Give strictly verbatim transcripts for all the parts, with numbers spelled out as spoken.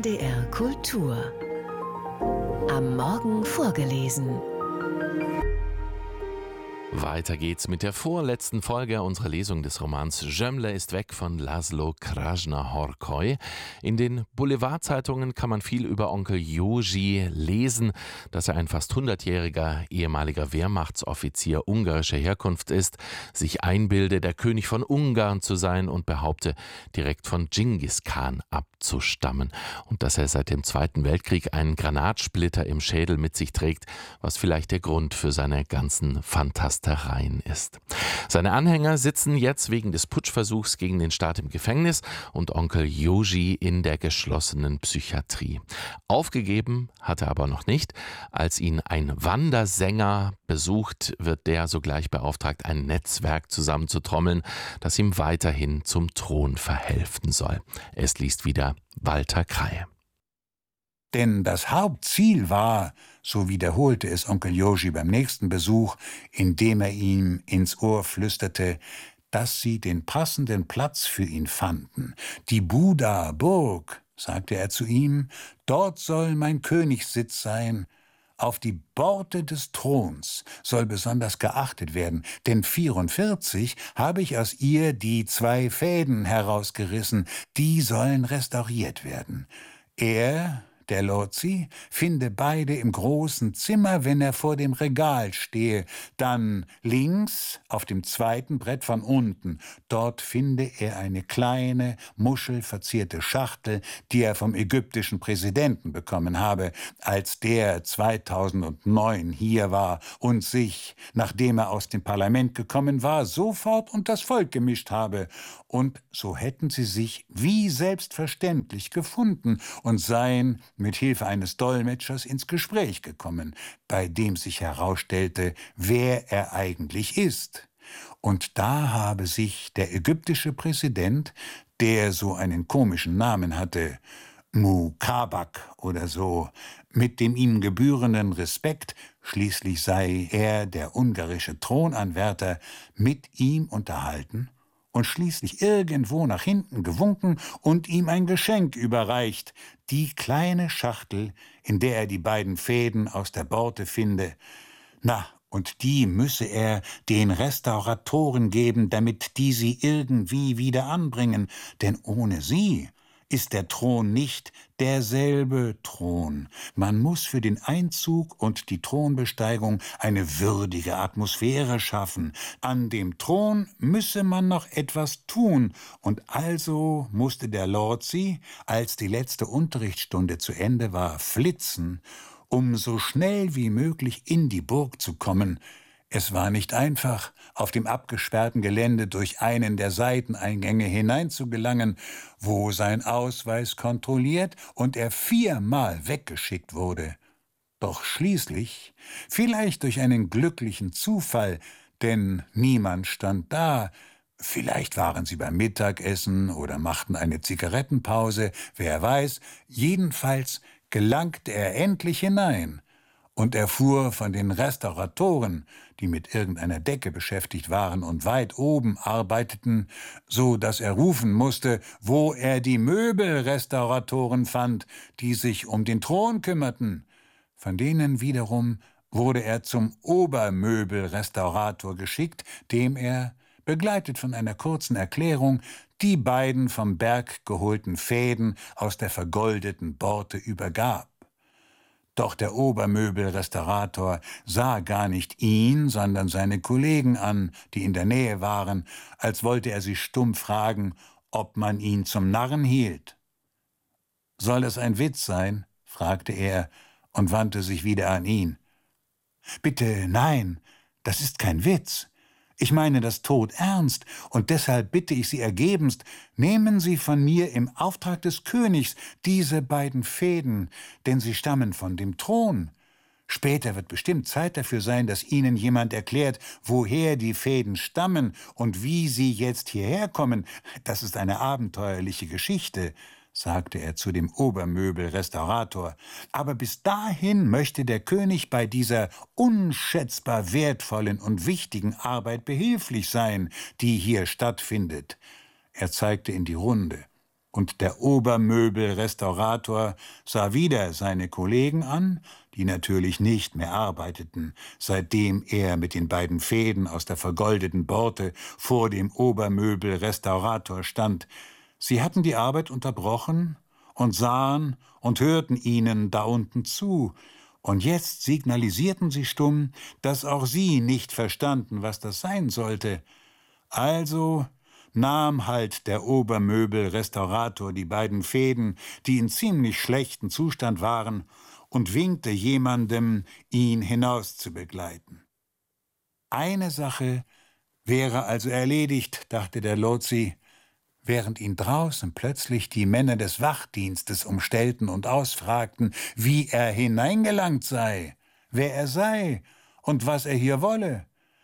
D R Kultur. Am Morgen vorgelesen. Weiter geht's mit der vorletzten Folge unserer Lesung des Romans Jemle ist weg von Laszlo Krasna-Horkoy. In den Boulevardzeitungen kann man viel über Onkel Joji lesen, dass er ein fast hundertjähriger ehemaliger Wehrmachtsoffizier ungarischer Herkunft ist, sich einbilde, der König von Ungarn zu sein und behaupte, direkt von Dschingis Khan abzustammen und dass er seit dem Zweiten Weltkrieg einen Granatsplitter im Schädel mit sich trägt, was vielleicht der Grund für seine ganzen Fantasien ist. Seine Anhänger sitzen jetzt wegen des Putschversuchs gegen den Staat im Gefängnis und Onkel Joji in der geschlossenen Psychiatrie. Aufgegeben hat er aber noch nicht. Als ihn ein Wandersänger besucht, wird der sogleich beauftragt, ein Netzwerk zusammenzutrommeln, das ihm weiterhin zum Thron verhelfen soll. Es liest wieder Walter Krei. Denn das Hauptziel war, so wiederholte es Onkel Joji beim nächsten Besuch, indem er ihm ins Ohr flüsterte, dass sie den passenden Platz für ihn fanden. Die Buda-Burg, sagte er zu ihm, dort soll mein Königssitz sein. Auf die Borte des Throns soll besonders geachtet werden, denn vierundvierzig habe ich aus ihr die zwei Fäden herausgerissen, die sollen restauriert werden. Er, der Lotzi, finde beide im großen Zimmer, wenn er vor dem Regal stehe. Dann links, auf dem zweiten Brett von unten. Dort finde er eine kleine, muschelverzierte Schachtel, die er vom ägyptischen Präsidenten bekommen habe, als der zweitausendneun hier war und sich, nachdem er aus dem Parlament gekommen war, sofort unter das Volk gemischt habe. Und so hätten sie sich wie selbstverständlich gefunden und seien mit Hilfe eines Dolmetschers ins Gespräch gekommen, bei dem sich herausstellte, wer er eigentlich ist. Und da habe sich der ägyptische Präsident, der so einen komischen Namen hatte, Mukabak oder so, mit dem ihm gebührenden Respekt, schließlich sei er der ungarische Thronanwärter, mit ihm unterhalten und schließlich irgendwo nach hinten gewunken und ihm ein Geschenk überreicht, die kleine Schachtel, in der er die beiden Fäden aus der Borte finde. Na, und die müsse er den Restauratoren geben, damit die sie irgendwie wieder anbringen, denn ohne sie ist der Thron nicht derselbe Thron. Man muss für den Einzug und die Thronbesteigung eine würdige Atmosphäre schaffen. An dem Thron müsse man noch etwas tun, und also musste der Lotzi, als die letzte Unterrichtsstunde zu Ende war, flitzen, um so schnell wie möglich in die Burg zu kommen. Es war nicht einfach, auf dem abgesperrten Gelände durch einen der Seiteneingänge hineinzugelangen, wo sein Ausweis kontrolliert und er viermal weggeschickt wurde. Doch schließlich, vielleicht durch einen glücklichen Zufall, denn niemand stand da, vielleicht waren sie beim Mittagessen oder machten eine Zigarettenpause, wer weiß, jedenfalls gelangte er endlich hinein und erfuhr von den Restauratoren, die mit irgendeiner Decke beschäftigt waren und weit oben arbeiteten, so dass er rufen musste, wo er die Möbelrestauratoren fand, die sich um den Thron kümmerten. Von denen wiederum wurde er zum Obermöbelrestaurator geschickt, dem er, begleitet von einer kurzen Erklärung, die beiden vom Berg geholten Fäden aus der vergoldeten Borte übergab. Doch der Obermöbelrestaurator sah gar nicht ihn, sondern seine Kollegen an, die in der Nähe waren, als wollte er sie stumm fragen, ob man ihn zum Narren hielt. »Soll es ein Witz sein?« fragte er und wandte sich wieder an ihn. »Bitte, nein, das ist kein Witz. Ich meine das todernst, und deshalb bitte ich Sie ergebenst, nehmen Sie von mir im Auftrag des Königs diese beiden Fäden, denn sie stammen von dem Thron. Später wird bestimmt Zeit dafür sein, dass Ihnen jemand erklärt, woher die Fäden stammen und wie sie jetzt hierher kommen. Das ist eine abenteuerliche Geschichte«, sagte er zu dem Obermöbelrestaurator. »Aber bis dahin möchte der König bei dieser unschätzbar wertvollen und wichtigen Arbeit behilflich sein, die hier stattfindet.« Er zeigte in die Runde. Und der Obermöbelrestaurator sah wieder seine Kollegen an, die natürlich nicht mehr arbeiteten, seitdem er mit den beiden Fäden aus der vergoldeten Borte vor dem Obermöbelrestaurator stand. Sie hatten die Arbeit unterbrochen und sahen und hörten ihnen da unten zu, und jetzt signalisierten sie stumm, dass auch sie nicht verstanden, was das sein sollte. Also nahm halt der Obermöbelrestaurator die beiden Fäden, die in ziemlich schlechtem Zustand waren, und winkte jemandem, ihn hinaus zu begleiten. Eine Sache wäre also erledigt, dachte der Lotzi, während ihn draußen plötzlich die Männer des Wachdienstes umstellten und ausfragten, wie er hineingelangt sei, wer er sei und was er hier wolle.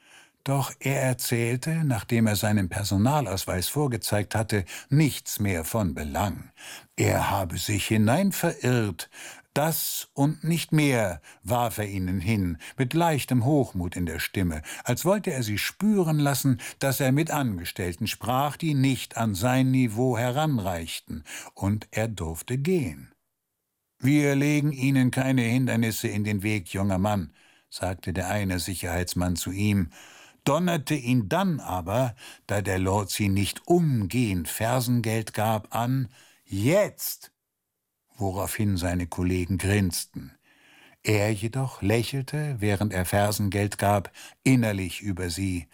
Doch er erzählte, nachdem er seinen Personalausweis vorgezeigt hatte, nichts mehr von Belang. Er habe sich hinein verirrt. Das und nicht mehr, warf er ihnen hin, mit leichtem Hochmut in der Stimme, als wollte er sie spüren lassen, dass er mit Angestellten sprach, die nicht an sein Niveau heranreichten, und er durfte gehen. »Wir legen Ihnen keine Hindernisse in den Weg, junger Mann«, sagte der eine Sicherheitsmann zu ihm, donnerte ihn dann aber, da der Lotzi nicht umgehend Fersengeld gab, an, »Jetzt!«, woraufhin seine Kollegen grinsten. Er jedoch lächelte, während er Fersengeld gab, innerlich über sie.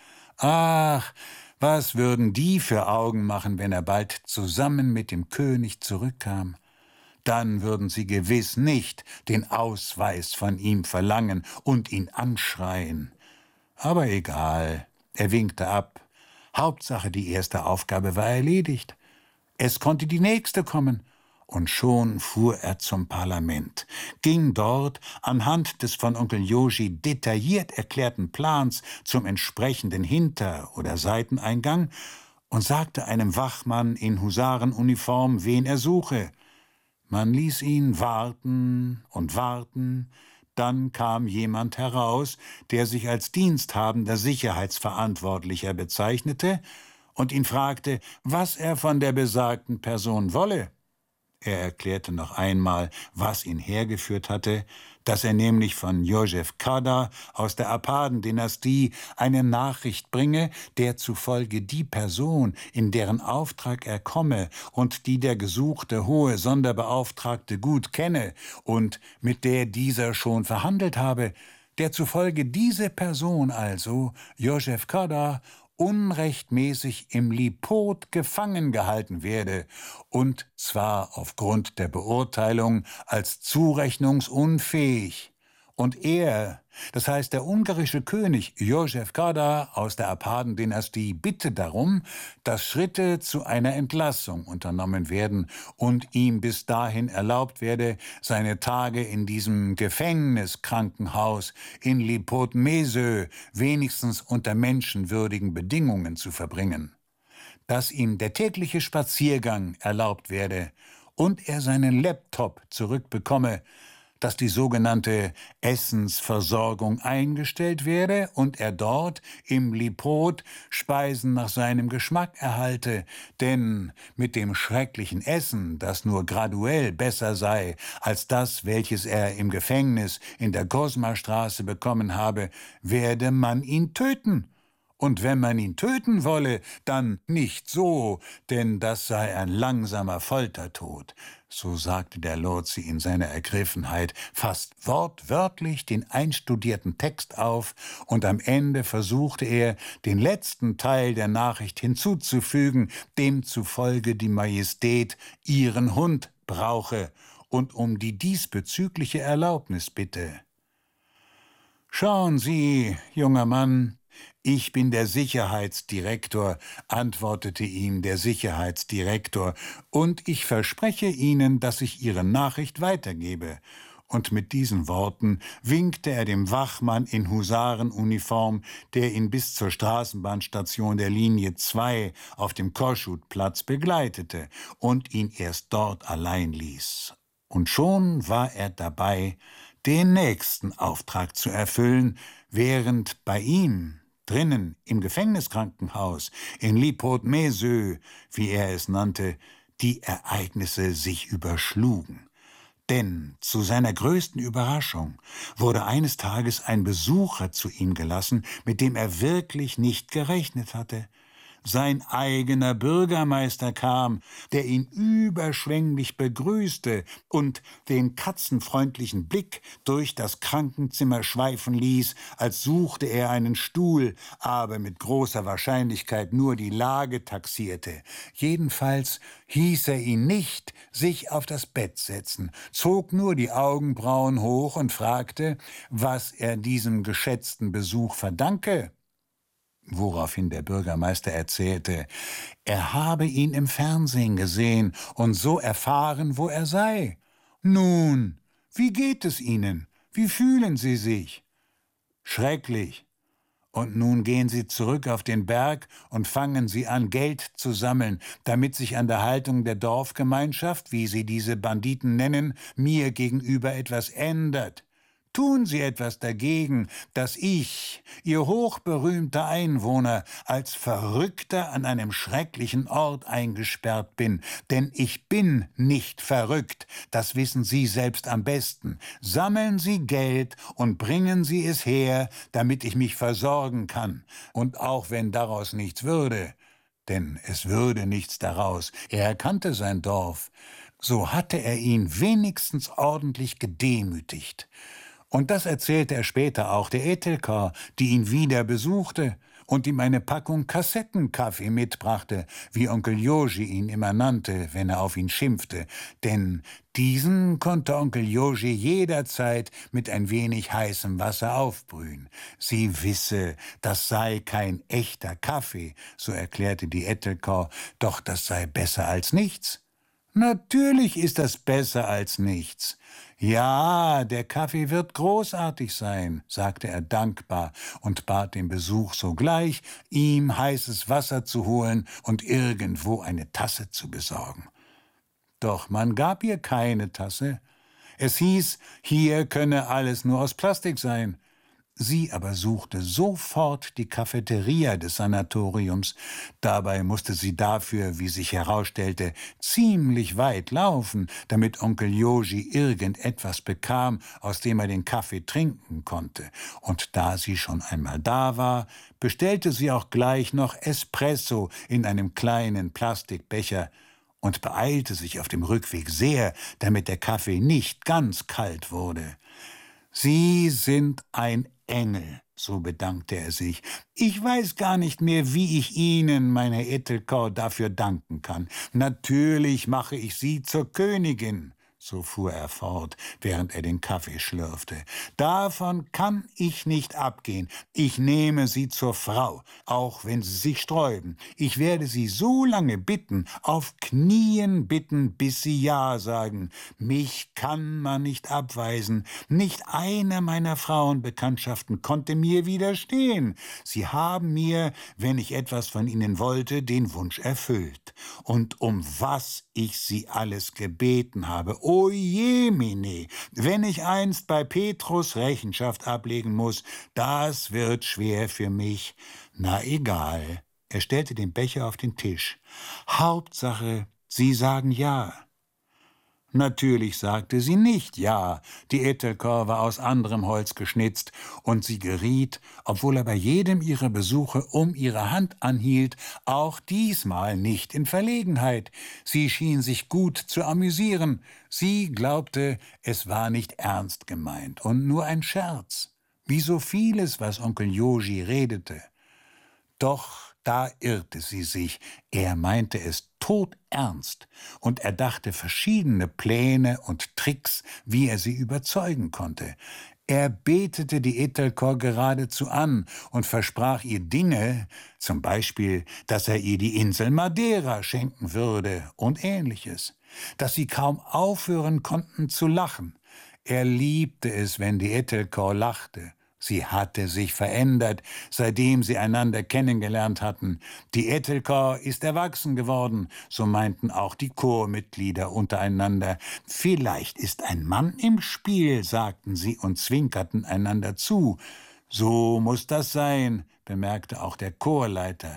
Ach, was würden die für Augen machen, wenn er bald zusammen mit dem König zurückkam? Dann würden sie gewiss nicht den Ausweis von ihm verlangen und ihn anschreien. Aber egal, er winkte ab. Hauptsache, die erste Aufgabe war erledigt. Es konnte die nächste kommen. Und schon fuhr er zum Parlament, ging dort anhand des von Onkel Joji detailliert erklärten Plans zum entsprechenden Hinter- oder Seiteneingang und sagte einem Wachmann in Husarenuniform, wen er suche. Man ließ ihn warten und warten. Dann kam jemand heraus, der sich als diensthabender Sicherheitsverantwortlicher bezeichnete und ihn fragte, was er von der besagten Person wolle. Er erklärte noch einmal, was ihn hergeführt hatte, dass er nämlich von Josef Kada aus der Apaden-Dynastie eine Nachricht bringe, der zufolge die Person, in deren Auftrag er komme und die der gesuchte hohe Sonderbeauftragte gut kenne und mit der dieser schon verhandelt habe, der zufolge diese Person also, Josef Kada, unrechtmäßig im Lipot gefangen gehalten werde, und zwar aufgrund der Beurteilung als zurechnungsunfähig. Und er, das heißt der ungarische König Josef Kada aus der Apaden-Dynastie, bitte darum, dass Schritte zu einer Entlassung unternommen werden und ihm bis dahin erlaubt werde, seine Tage in diesem Gefängniskrankenhaus in Lipot-Mesö wenigstens unter menschenwürdigen Bedingungen zu verbringen, dass ihm der tägliche Spaziergang erlaubt werde und er seinen Laptop zurückbekomme, dass die sogenannte Essensversorgung eingestellt werde und er dort im Lipot Speisen nach seinem Geschmack erhalte, denn mit dem schrecklichen Essen, das nur graduell besser sei als das, welches er im Gefängnis in der Kosma-Straße bekommen habe, werde man ihn töten. Und wenn man ihn töten wolle, dann nicht so, denn das sei ein langsamer Foltertod. So sagte der Lotzi in seiner Ergriffenheit fast wortwörtlich den einstudierten Text auf, und am Ende versuchte er, den letzten Teil der Nachricht hinzuzufügen, demzufolge die Majestät ihren Hund brauche und um die diesbezügliche Erlaubnis bitte. »Schauen Sie, junger Mann, ich bin der Sicherheitsdirektor«, antwortete ihm der Sicherheitsdirektor, »und ich verspreche Ihnen, dass ich Ihre Nachricht weitergebe.« Und mit diesen Worten winkte er dem Wachmann in Husarenuniform, der ihn bis zur Straßenbahnstation der Linie zwei auf dem Kossuth-Platz begleitete und ihn erst dort allein ließ. Und schon war er dabei, den nächsten Auftrag zu erfüllen, während bei ihm drinnen im Gefängniskrankenhaus in Lipot-Mesö, wie er es nannte, die Ereignisse sich überschlugen. Denn zu seiner größten Überraschung wurde eines Tages ein Besucher zu ihm gelassen, mit dem er wirklich nicht gerechnet hatte. Sein eigener Bürgermeister kam, der ihn überschwänglich begrüßte und den katzenfreundlichen Blick durch das Krankenzimmer schweifen ließ, als suchte er einen Stuhl, aber mit großer Wahrscheinlichkeit nur die Lage taxierte. Jedenfalls hieß er ihn nicht sich auf das Bett setzen, zog nur die Augenbrauen hoch und fragte, was er diesem geschätzten Besuch verdanke. Woraufhin der Bürgermeister erzählte, er habe ihn im Fernsehen gesehen und so erfahren, wo er sei. »Nun, wie geht es Ihnen? Wie fühlen Sie sich?« »Schrecklich. Und nun gehen Sie zurück auf den Berg und fangen Sie an, Geld zu sammeln, damit sich an der Haltung der Dorfgemeinschaft, wie Sie diese Banditen nennen, mir gegenüber etwas ändert. Tun Sie etwas dagegen, dass ich, Ihr hochberühmter Einwohner, als Verrückter an einem schrecklichen Ort eingesperrt bin. Denn ich bin nicht verrückt, das wissen Sie selbst am besten. Sammeln Sie Geld und bringen Sie es her, damit ich mich versorgen kann. Und auch wenn daraus nichts würde, denn es würde nichts daraus, er kannte sein Dorf, so hatte er ihn wenigstens ordentlich gedemütigt. Und das erzählte er später auch der Etelkor, die ihn wieder besuchte und ihm eine Packung Kassettenkaffee mitbrachte, wie Onkel Joji ihn immer nannte, wenn er auf ihn schimpfte. Denn diesen konnte Onkel Joji jederzeit mit ein wenig heißem Wasser aufbrühen. Sie wisse, das sei kein echter Kaffee, so erklärte die Etelkor, doch das sei besser als nichts. Natürlich ist das besser als nichts. Ja, der Kaffee wird großartig sein, sagte er dankbar und bat den Besuch sogleich, ihm heißes Wasser zu holen und irgendwo eine Tasse zu besorgen. Doch man gab ihr keine Tasse. Es hieß, hier könne alles nur aus Plastik sein. Sie aber suchte sofort die Cafeteria des Sanatoriums. Dabei musste sie dafür, wie sich herausstellte, ziemlich weit laufen, damit Onkel Joji irgendetwas bekam, aus dem er den Kaffee trinken konnte. Und da sie schon einmal da war, bestellte sie auch gleich noch Espresso in einem kleinen Plastikbecher und beeilte sich auf dem Rückweg sehr, damit der Kaffee nicht ganz kalt wurde. »Sie sind ein Engel«, so bedankte er sich. »Ich weiß gar nicht mehr, wie ich Ihnen, meine Etelkor, dafür danken kann. Natürlich mache ich Sie zur Königin«, so fuhr er fort, während er den Kaffee schlürfte. »Davon kann ich nicht abgehen. Ich nehme Sie zur Frau, auch wenn Sie sich sträuben. Ich werde Sie so lange bitten, auf Knien bitten, bis Sie Ja sagen. Mich kann man nicht abweisen. Nicht eine meiner Frauenbekanntschaften konnte mir widerstehen. Sie haben mir, wenn ich etwas von Ihnen wollte, den Wunsch erfüllt. Und um was ich Sie alles gebeten habe, o jemine, wenn ich einst bei Petrus Rechenschaft ablegen muss, das wird schwer für mich. Na egal. Er stellte den Becher auf den Tisch. Hauptsache, Sie sagen Ja. Natürlich sagte sie nicht ja. Die Etelkor war aus anderem Holz geschnitzt, und sie geriet, obwohl er bei jedem ihrer Besuche um ihre Hand anhielt, auch diesmal nicht in Verlegenheit. Sie schien sich gut zu amüsieren. Sie glaubte, es war nicht ernst gemeint und nur ein Scherz, wie so vieles, was Onkel Joji redete. Doch da irrte sie sich. Er meinte es todernst und er dachte verschiedene Pläne und Tricks, wie er sie überzeugen konnte. Er betete die Etelkor geradezu an und versprach ihr Dinge, zum Beispiel, dass er ihr die Insel Madeira schenken würde und Ähnliches, dass sie kaum aufhören konnten zu lachen. Er liebte es, wenn die Etelkor lachte. Sie hatte sich verändert, seitdem sie einander kennengelernt hatten. Die Etelkor ist erwachsen geworden, so meinten auch die Chormitglieder untereinander. Vielleicht ist ein Mann im Spiel, sagten sie und zwinkerten einander zu. So muss das sein, bemerkte auch der Chorleiter.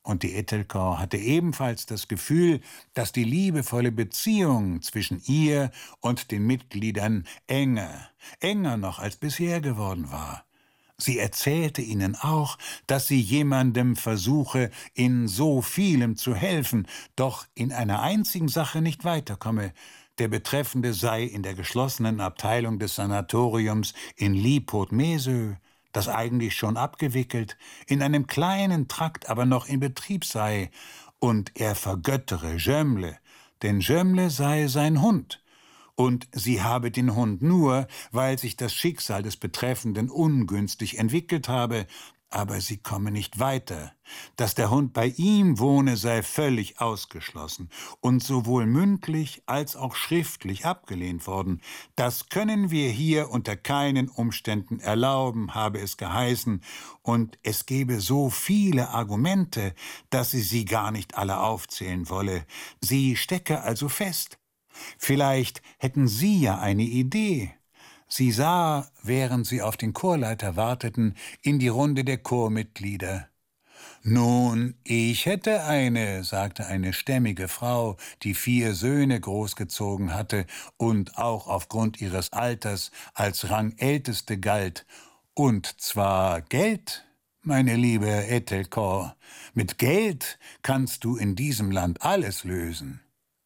Und die Etelkor hatte ebenfalls das Gefühl, dass die liebevolle Beziehung zwischen ihr und den Mitgliedern enger, enger noch als bisher geworden war. Sie erzählte ihnen auch, dass sie jemandem versuche, in so vielem zu helfen, doch in einer einzigen Sache nicht weiterkomme. Der Betreffende sei in der geschlossenen Abteilung des Sanatoriums in Lipot-Mesö, das eigentlich schon abgewickelt, in einem kleinen Trakt aber noch in Betrieb sei, und er vergöttere Jömle, denn Jömle sei sein Hund, und sie habe den Hund nur, weil sich das Schicksal des Betreffenden ungünstig entwickelt habe, aber sie komme nicht weiter. Dass der Hund bei ihm wohne, sei völlig ausgeschlossen und sowohl mündlich als auch schriftlich abgelehnt worden. Das können wir hier unter keinen Umständen erlauben, habe es geheißen, und es gebe so viele Argumente, dass sie sie gar nicht alle aufzählen wolle. Sie stecke also fest. Vielleicht hätten Sie ja eine Idee. Sie sah, während sie auf den Chorleiter warteten, in die Runde der Chormitglieder. »Nun, ich hätte eine«, sagte eine stämmige Frau, die vier Söhne großgezogen hatte und auch aufgrund ihres Alters als Rangälteste galt. »Und zwar Geld, meine liebe Etelkor. Mit Geld kannst du in diesem Land alles lösen.«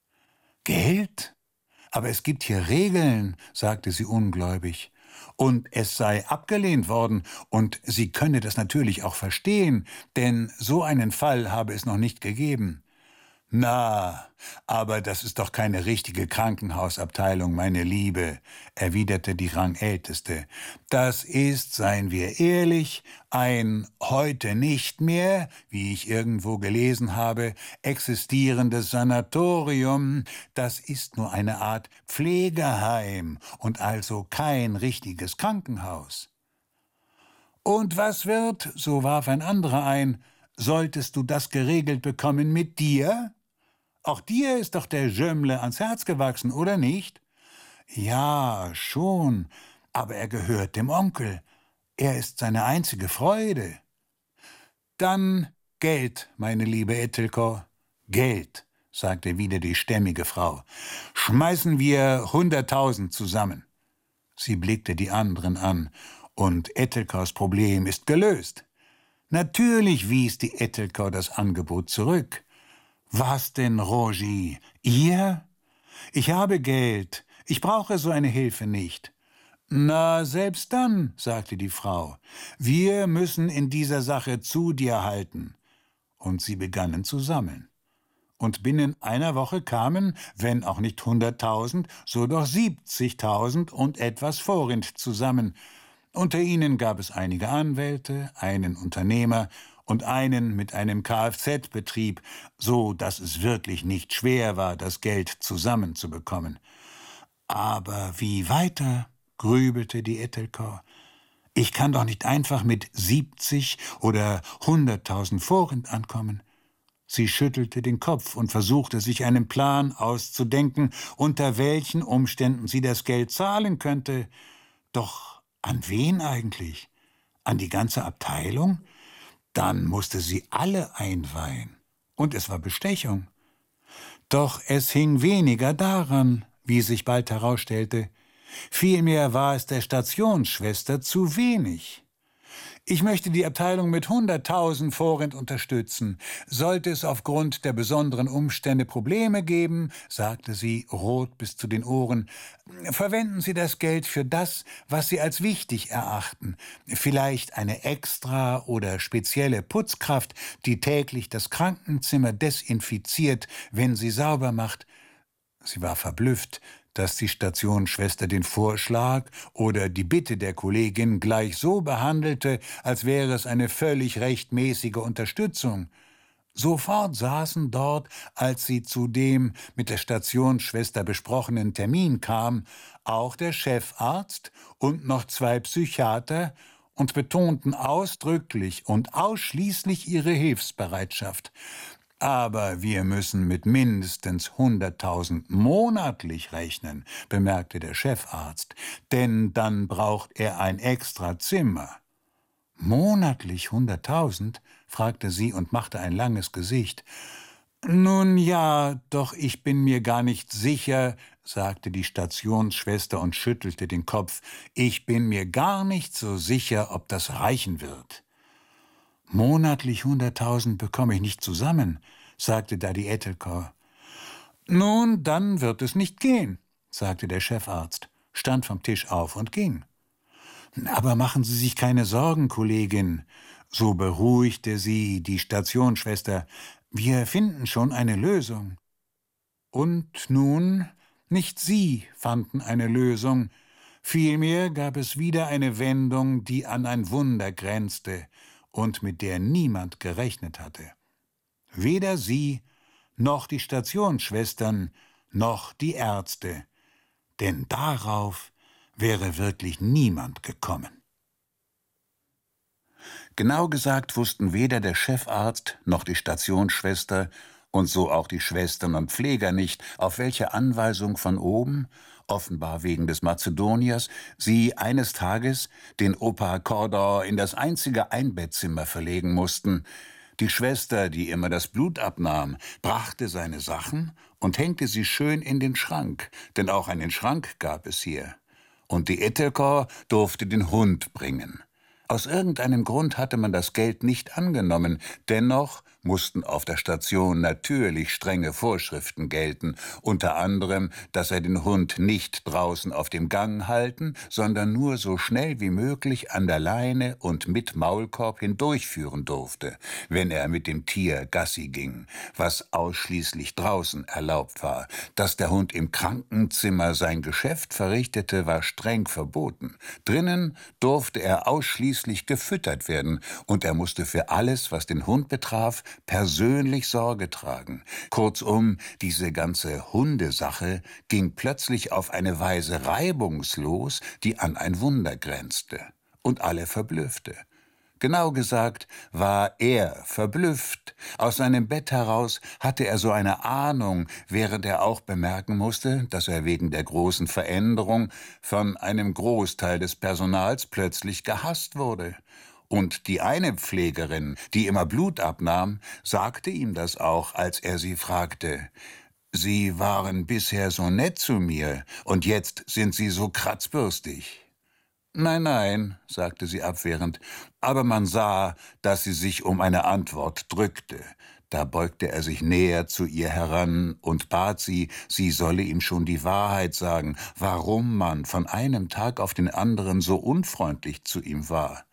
»Geld? Aber es gibt hier Regeln«, sagte sie ungläubig. »Und es sei abgelehnt worden, und sie könne das natürlich auch verstehen, denn so einen Fall habe es noch nicht gegeben.« »Na, aber das ist doch keine richtige Krankenhausabteilung, meine Liebe«, erwiderte die Rangälteste. »Das ist, seien wir ehrlich, ein heute nicht mehr, wie ich irgendwo gelesen habe, existierendes Sanatorium. Das ist nur eine Art Pflegeheim und also kein richtiges Krankenhaus.« »Und was wird«, so warf ein anderer ein, »solltest du das geregelt bekommen mit dir? Auch dir ist doch der Jömle ans Herz gewachsen, oder nicht?« »Ja, schon, aber er gehört dem Onkel. Er ist seine einzige Freude.« »Dann Geld, meine liebe Etelkor, Geld«, sagte wieder die stämmige Frau. »Schmeißen wir hunderttausend zusammen.« Sie blickte die anderen an, und Etelkors Problem ist gelöst. Natürlich wies die Etelkor das Angebot zurück. »Was denn, Rogi? Ihr? Ich habe Geld. Ich brauche so eine Hilfe nicht.« »Na, selbst dann«, sagte die Frau, »wir müssen in dieser Sache zu dir halten.« Und sie begannen zu sammeln. Und binnen einer Woche kamen, wenn auch nicht hunderttausend, so doch siebzigtausend und etwas Forint zusammen. Unter ihnen gab es einige Anwälte, einen Unternehmer und einen mit einem Kfz-Betrieb, so dass es wirklich nicht schwer war, das Geld zusammenzubekommen. »Aber wie weiter?«, grübelte die Etelkor. »Ich kann doch nicht einfach mit siebzig oder hunderttausend Forint ankommen.« Sie schüttelte den Kopf und versuchte, sich einen Plan auszudenken, unter welchen Umständen sie das Geld zahlen könnte. Doch an wen eigentlich? An die ganze Abteilung? Dann musste sie alle einweihen. Und es war Bestechung. Doch es hing weniger daran, wie sich bald herausstellte. Vielmehr war es der Stationsschwester zu wenig. »Ich möchte die Abteilung mit hunderttausend Forint unterstützen. Sollte es aufgrund der besonderen Umstände Probleme geben«, sagte sie, rot bis zu den Ohren, »verwenden Sie das Geld für das, was Sie als wichtig erachten. Vielleicht eine extra oder spezielle Putzkraft, die täglich das Krankenzimmer desinfiziert, wenn sie sauber macht.« Sie war verblüfft, dass die Stationsschwester den Vorschlag oder die Bitte der Kollegin gleich so behandelte, als wäre es eine völlig rechtmäßige Unterstützung. Sofort saßen dort, als sie zu dem mit der Stationsschwester besprochenen Termin kam, auch der Chefarzt und noch zwei Psychiater und betonten ausdrücklich und ausschließlich ihre Hilfsbereitschaft. »Aber wir müssen mit mindestens hunderttausend monatlich rechnen«, bemerkte der Chefarzt, »denn dann braucht er ein extra Zimmer.« »Monatlich hunderttausend?« fragte sie und machte ein langes Gesicht. »Nun ja, doch ich bin mir gar nicht sicher«, sagte die Stationsschwester und schüttelte den Kopf. »Ich bin mir gar nicht so sicher, ob das reichen wird.« »Monatlich hunderttausend bekomme ich nicht zusammen«, sagte Daddy Etelkor. »Nun, dann wird es nicht gehen«, sagte der Chefarzt, stand vom Tisch auf und ging. »Aber machen Sie sich keine Sorgen, Kollegin«, so beruhigte sie die Stationsschwester, »wir finden schon eine Lösung.« Und nun, nicht sie fanden eine Lösung, vielmehr gab es wieder eine Wendung, die an ein Wunder grenzte und mit der niemand gerechnet hatte. Weder sie, noch die Stationsschwestern, noch die Ärzte, denn darauf wäre wirklich niemand gekommen. Genau gesagt wussten weder der Chefarzt noch die Stationsschwester und so auch die Schwestern und Pfleger nicht, auf welche Anweisung von oben, offenbar wegen des Mazedoniers, sie eines Tages den Opa Kordor in das einzige Einbettzimmer verlegen mussten. Die Schwester, die immer das Blut abnahm, brachte seine Sachen und hängte sie schön in den Schrank, denn auch einen Schrank gab es hier. Und die Etelkor durfte den Hund bringen. Aus irgendeinem Grund hatte man das Geld nicht angenommen, dennoch mussten auf der Station natürlich strenge Vorschriften gelten, unter anderem, dass er den Hund nicht draußen auf dem Gang halten, sondern nur so schnell wie möglich an der Leine und mit Maulkorb hindurchführen durfte, wenn er mit dem Tier Gassi ging, was ausschließlich draußen erlaubt war. Dass der Hund im Krankenzimmer sein Geschäft verrichtete, war streng verboten. Drinnen durfte er ausschließlich gefüttert werden, und er musste für alles, was den Hund betraf, persönlich Sorge tragen. Kurzum, diese ganze Hundesache ging plötzlich auf eine Weise reibungslos, die an ein Wunder grenzte und alle verblüffte. Genau gesagt war er verblüfft. Aus seinem Bett heraus hatte er so eine Ahnung, während er auch bemerken musste, dass er wegen der großen Veränderung von einem Großteil des Personals plötzlich gehasst wurde. Und die eine Pflegerin, die immer Blut abnahm, sagte ihm das auch, als er sie fragte. »Sie waren bisher so nett zu mir, und jetzt sind Sie so kratzbürstig.« »Nein, nein«, sagte sie abwehrend, aber man sah, dass sie sich um eine Antwort drückte. Da beugte er sich näher zu ihr heran und bat sie, sie solle ihm schon die Wahrheit sagen, warum man von einem Tag auf den anderen so unfreundlich zu ihm war.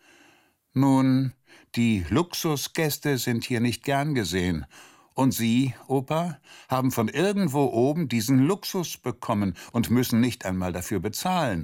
»Nun, die Luxusgäste sind hier nicht gern gesehen. Und Sie, Opa, haben von irgendwo oben diesen Luxus bekommen und müssen nicht einmal dafür bezahlen.«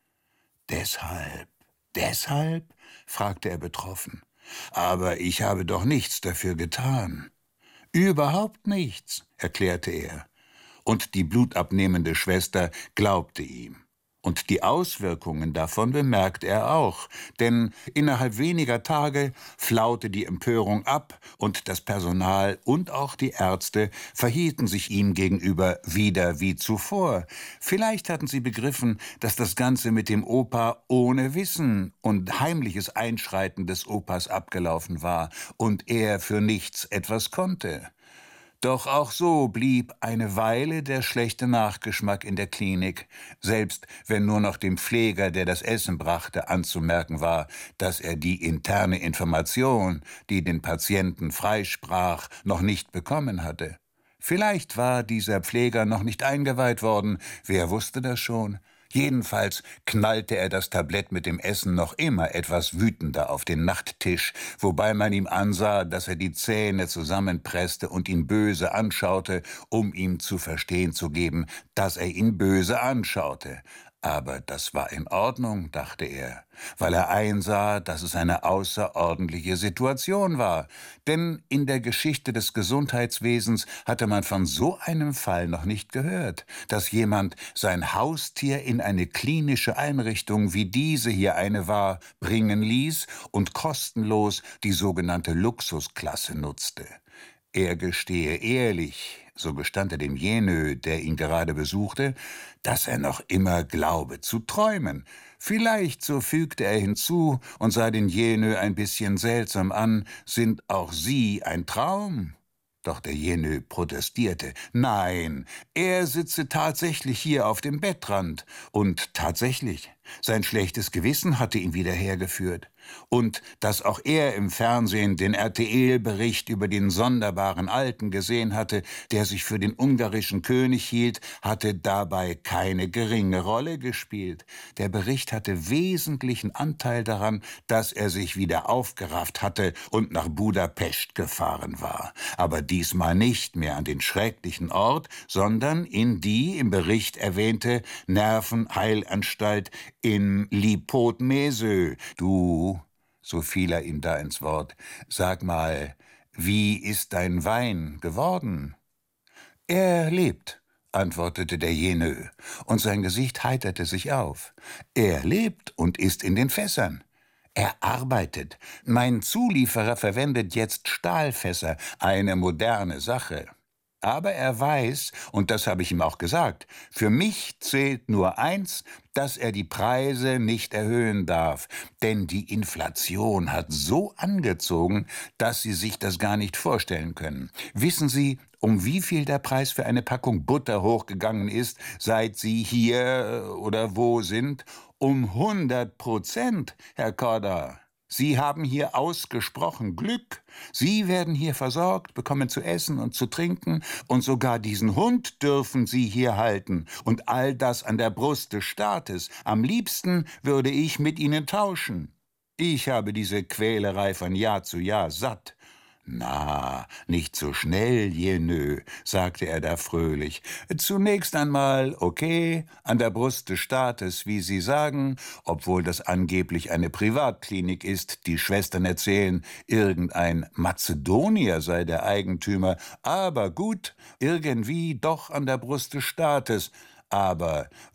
»Deshalb, deshalb?« fragte er betroffen. »Aber ich habe doch nichts dafür getan.« »Überhaupt nichts«, erklärte er. Und die blutabnehmende Schwester glaubte ihm. Und die Auswirkungen davon bemerkt er auch, denn innerhalb weniger Tage flaute die Empörung ab und das Personal und auch die Ärzte verhielten sich ihm gegenüber wieder wie zuvor. Vielleicht hatten sie begriffen, dass das Ganze mit dem Opa ohne Wissen und heimliches Einschreiten des Opas abgelaufen war und er für nichts etwas konnte. Doch auch so blieb eine Weile der schlechte Nachgeschmack in der Klinik, selbst wenn nur noch dem Pfleger, der das Essen brachte, anzumerken war, dass er die interne Information, die den Patienten freisprach, noch nicht bekommen hatte. Vielleicht war dieser Pfleger noch nicht eingeweiht worden, wer wusste das schon? Jedenfalls knallte er das Tablett mit dem Essen noch immer etwas wütender auf den Nachttisch, wobei man ihm ansah, dass er die Zähne zusammenpresste und ihn böse anschaute, um ihm zu verstehen zu geben, dass er ihn böse anschaute. Aber das war in Ordnung, dachte er, weil er einsah, dass es eine außerordentliche Situation war. Denn in der Geschichte des Gesundheitswesens hatte man von so einem Fall noch nicht gehört, dass jemand sein Haustier in eine klinische Einrichtung, wie diese hier eine war, bringen ließ und kostenlos die sogenannte Luxusklasse nutzte. Er gestehe ehrlich, so gestand er dem Jenö, der ihn gerade besuchte, dass er noch immer glaube zu träumen. Vielleicht, so fügte er hinzu und sah den Jenö ein bisschen seltsam an, sind auch Sie ein Traum? Doch der Jenö protestierte. Nein, er sitze tatsächlich hier auf dem Bettrand. Und tatsächlich, sein schlechtes Gewissen hatte ihn wieder hergeführt. Und dass auch er im Fernsehen den R T L-Bericht über den sonderbaren Alten gesehen hatte, der sich für den ungarischen König hielt, hatte dabei keine geringe Rolle gespielt. Der Bericht hatte wesentlichen Anteil daran, dass er sich wieder aufgerafft hatte und nach Budapest gefahren war. Aber diesmal nicht mehr an den schrecklichen Ort, sondern in die im Bericht erwähnte Nervenheilanstalt in Lipót-Mező. Du, so fiel er ihm da ins Wort, sag mal, wie ist dein Wein geworden? Er lebt, antwortete der Jenö, und sein Gesicht heiterte sich auf. Er lebt und ist in den Fässern. Er arbeitet. Mein Zulieferer verwendet jetzt Stahlfässer, eine moderne Sache. Aber er weiß, und das habe ich ihm auch gesagt, für mich zählt nur eins, dass er die Preise nicht erhöhen darf. Denn die Inflation hat so angezogen, dass Sie sich das gar nicht vorstellen können. Wissen Sie, um wie viel der Preis für eine Packung Butter hochgegangen ist, seit Sie hier oder wo sind? Um hundert Prozent, Herr Korda. Sie haben hier ausgesprochen Glück. Sie werden hier versorgt, bekommen zu essen und zu trinken, und sogar diesen Hund dürfen Sie hier halten. Und all das an der Brust des Staates. Am liebsten würde ich mit Ihnen tauschen. Ich habe diese Quälerei von Jahr zu Jahr satt. »Na, nicht so schnell, Jenö«, sagte er da fröhlich. »Zunächst einmal, okay, an der Brust des Staates, wie Sie sagen, obwohl das angeblich eine Privatklinik ist. Die Schwestern erzählen, irgendein Mazedonier sei der Eigentümer. Aber gut, irgendwie doch an der Brust des Staates. Aber